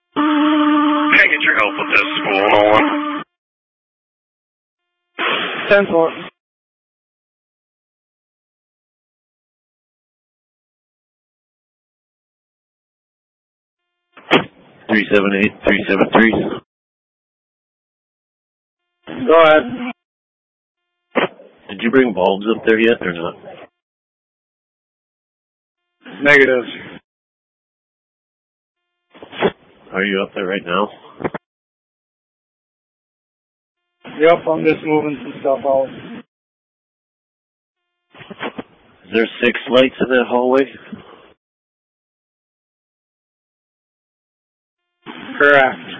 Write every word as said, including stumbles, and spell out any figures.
Can I get your help with this spool, Nolan? ten four. three seven eight, three seven three. Go ahead. Did you bring bulbs up there yet or not? Negative. Are you up there right now? Yep, I'm just moving some stuff out. Is there six lights in that hallway? Correct.